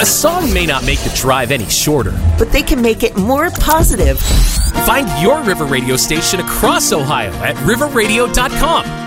A song may not make the drive any shorter, but they can make it more positive. Find your River Radio station across Ohio at riverradio.com.